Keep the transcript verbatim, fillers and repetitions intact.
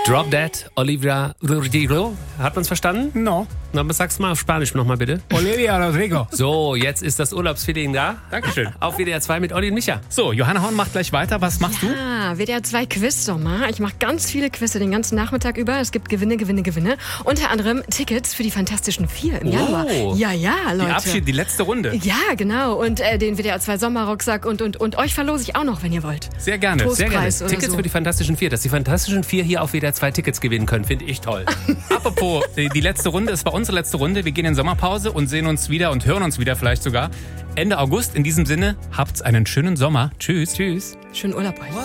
Drop Dead, Olivia Rodrigo. Hat man's verstanden? No. Na, sag's mal auf Spanisch nochmal bitte. Olivia Rodrigo. So, jetzt ist das Urlaubsfeeling da. Dankeschön. Auf W D R zwei mit Olli und Micha. So, Johanna Horn macht gleich weiter. Was machst du? Ah, W D R zwei Quiz-Sommer. Ich mache ganz viele Quizze den ganzen Nachmittag über. Es gibt Gewinne, Gewinne, Gewinne. Unter anderem Tickets für die Fantastischen Vier im Oh. Januar. Ja, ja, Leute. Die Abschied, die letzte Runde. Ja, genau. Und äh, den W D R zwei Sommerrucksack und, und, und euch verlose ich auch noch, wenn ihr wollt. Sehr gerne, sehr gerne. Trostpreis oder Tickets so. für die Fantastischen Vier. Dass die Fantastischen Vier hier auf W D R zwei Tickets gewinnen können, finde ich toll. Apropos, die, die letzte Runde ist bei unsere letzte Runde. Wir gehen in Sommerpause und sehen uns wieder und hören uns wieder vielleicht sogar Ende August. In diesem Sinne, habt's einen schönen Sommer. Tschüss. Tschüss. Schönen Urlaub euch.